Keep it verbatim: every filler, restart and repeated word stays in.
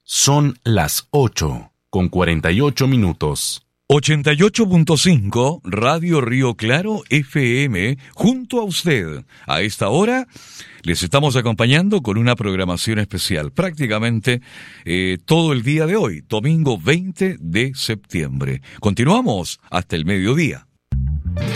Son las ocho con cuarenta y ocho minutos. ochenta y ocho punto cinco Radio Río Claro F M, junto a usted. A esta hora les estamos acompañando con una programación especial, prácticamente eh, todo el día de hoy, domingo veinte de septiembre. Continuamos hasta el mediodía.